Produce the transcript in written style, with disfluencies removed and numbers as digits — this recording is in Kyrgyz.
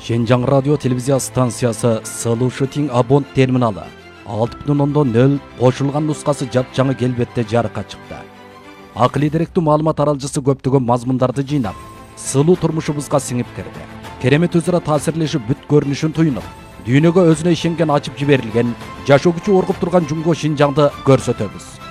Шенжаң радио телевизия станциясы Сылу Шытин абонт терминалы 6.0 қошылған нұсқасы жап-жаңы келбетте жарыққа шықты. Ақылы деректүү маалымат аралжысы көптөгөн мазмундарды жыйнап, сылуу турмушубузга сиңип кирди. Керемет өзара таасирлешип бүт көрүнүшүн туюнуп, дүйнөгө өзүнө ишенген ачып жиберилген, жашоо күчү оргуп турган Жумго Шинжаңды көрсөтөбүз.